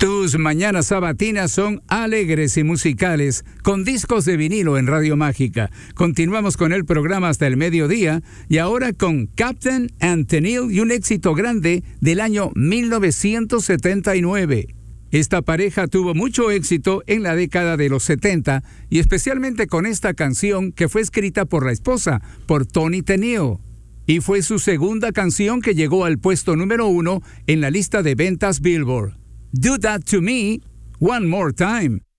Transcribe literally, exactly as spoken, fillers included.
Tus mañanas sabatinas son alegres y musicales, con discos de vinilo en Radio Mágica. Continuamos con el programa hasta el mediodía y ahora con Captain and Tennille y un éxito grande del año mil novecientos setenta y nueve. Esta pareja tuvo mucho éxito en la década de los setenta y especialmente con esta canción que fue escrita por la esposa, por Toni Tennille. Y fue su segunda canción que llegó al puesto número uno en la lista de ventas Billboard. Do That to Me One More Time.